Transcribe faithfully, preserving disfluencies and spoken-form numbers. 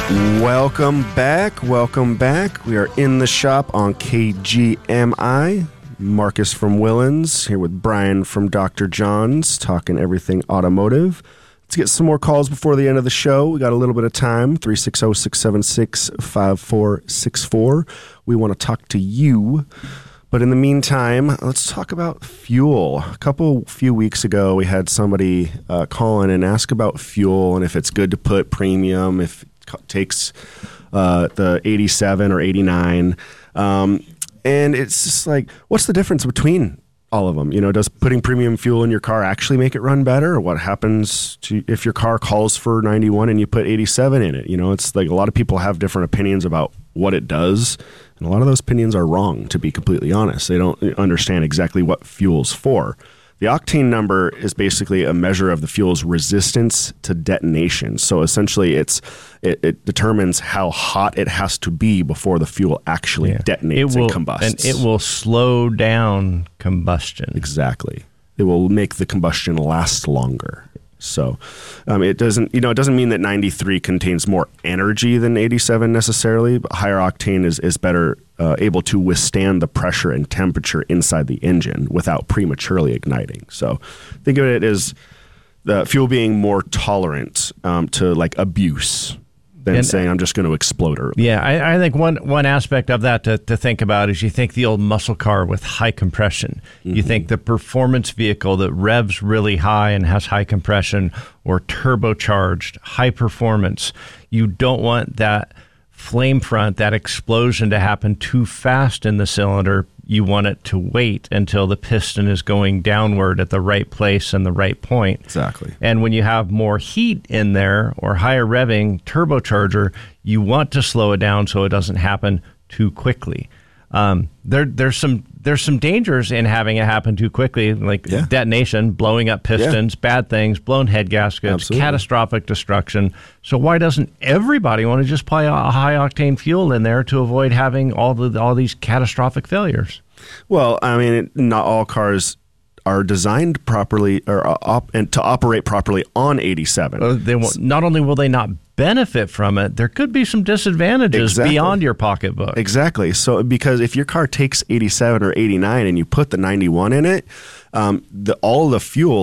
Welcome back. Welcome back. We are in the shop on K G M I. Marcus from Willans here with Brian from Doctor John's, talking everything automotive. Let's get some more calls before the end of the show. We got a little bit of time. three six zero, six seven six, five four six four. We want to talk to you. But in the meantime, let's talk about fuel. A couple few weeks ago, we had somebody uh, call in and ask about fuel and if it's good to put premium, if it takes uh, the eighty-seven or eighty-nine. Um, and it's just like, what's the difference between all of them? You know, does putting premium fuel in your car actually make it run better? Or what happens to if your car calls for ninety-one and you put eighty-seven in it? You know, it's like a lot of people have different opinions about what it does. And a lot of those opinions are wrong, to be completely honest. They don't understand exactly what fuel's for. The octane number is basically a measure of the fuel's resistance to detonation. So essentially, it's it, it determines how hot it has to be before the fuel actually yeah. detonates it will, and combusts. And it will slow down combustion. Exactly. It will make the combustion last longer. So um, it doesn't, you know, it doesn't mean that ninety-three contains more energy than eighty-seven necessarily, but higher octane is, is better uh, able to withstand the pressure and temperature inside the engine without prematurely igniting. So think of it as the fuel being more tolerant um, to like abuse than and, saying I'm just going to explode early. Yeah, I, I think one one aspect of that to, to think about is you think the old muscle car with high compression. Mm-hmm. You think the performance vehicle that revs really high and has high compression or turbocharged, high performance. You don't want that flame front, that explosion to happen too fast in the cylinder. You want it to wait until the piston is going downward at the right place and the right point. Exactly. And when you have more heat in there or higher revving turbocharger, you want to slow it down so it doesn't happen too quickly. Um, there, there's some there's some dangers in having it happen too quickly, like yeah. detonation, blowing up pistons, yeah. bad things, blown head gaskets, Absolutely. catastrophic destruction. So why doesn't everybody want to just apply a high octane fuel in there to avoid having all the all these catastrophic failures? Well, I mean, it, not all cars are designed properly or uh, op- and to operate properly on eighty-seven. Uh, they will, not only will they not benefit from it, there could be some disadvantages exactly. beyond your pocketbook. Exactly. So because if your car takes eighty-seven or eighty-nine and you put the ninety-one in it, um, the all the fuel